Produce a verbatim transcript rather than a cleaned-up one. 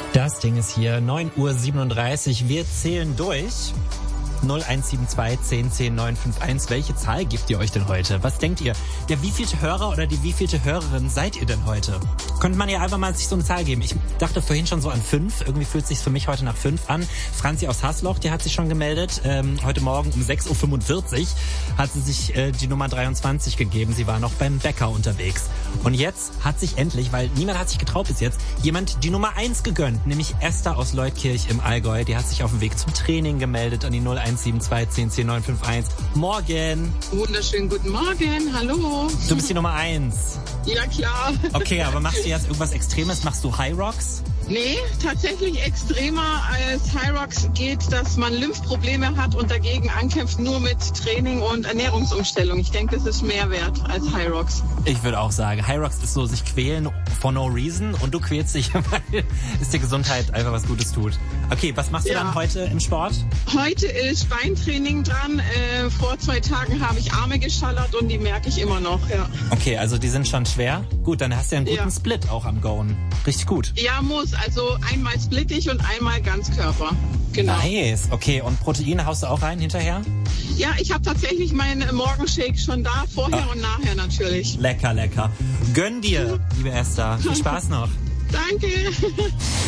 Das Ding ist hier, neun Uhr siebenunddreißig. Wir zählen durch. null eins sieben zwei zehn zehn neun fünf eins. Welche Zahl gebt ihr euch denn heute? Was denkt ihr? Der wievielte Hörer oder die wievielte Hörerin seid ihr denn heute? Könnte man ja einfach mal sich so eine Zahl geben. Ich dachte vorhin schon so an fünf. Irgendwie fühlt es sich für mich heute nach fünf an. Franzi aus Haßloch, die hat sich schon gemeldet. Ähm, heute Morgen um sechs Uhr fünfundvierzig hat sie sich äh, die Nummer dreiundzwanzig gegeben. Sie war noch beim Bäcker unterwegs. Und jetzt hat sich endlich, weil niemand hat sich getraut bis jetzt, jemand die Nummer eins gegönnt. Nämlich Esther aus Leutkirch im Allgäu. Die hat sich auf dem Weg zum Training gemeldet an die null eins sieben zwei zehn zehn neun fünf eins. Morgen. Wunderschönen guten Morgen. Hallo. Du bist die Nummer eins. Ja, klar. Okay, aber machst du jetzt irgendwas Extremes? Machst du High Rocks? Nee, tatsächlich extremer als High Rocks geht, dass man Lymphprobleme hat und dagegen ankämpft nur mit Training und Ernährungsumstellung. Ich denke, das ist mehr wert als High Rocks. Ich würde auch sagen, High Rocks ist so sich quälen for no reason und du quälst dich, weil es der Gesundheit einfach was Gutes tut. Okay, was machst du ja. dann heute im Sport? Heute ist Beintraining dran. Äh, vor zwei Tagen habe ich Arme geschallert und die merke ich immer noch, ja. Okay, also die sind schon schwer. Gut, dann hast du ja einen guten ja. Split auch am Goen. Richtig gut. Ja, muss. Also einmal splittig und einmal Ganzkörper. Genau. Nice. Okay, und Proteine haust du auch rein hinterher? Ja, ich habe tatsächlich meinen Morgenshake schon da, vorher Ach. und nachher natürlich. Lecker, lecker. Gönn dir, liebe Esther. Viel Spaß noch. Danke.